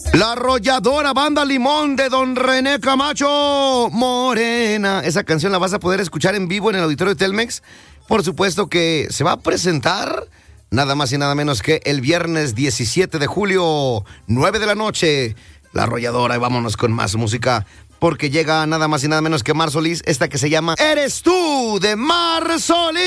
La arrolladora Banda Limón de Don René Camacho, Morena. Esa canción la vas a poder escuchar en vivo en el auditorio de Telmex. Por supuesto que se va a presentar nada más y nada menos que el viernes 17 de julio, 9 de la noche. La arrolladora, y vámonos con más música, porque llega nada más y nada menos que Mar Solís, esta que se llama Eres tú, de Mar Solís.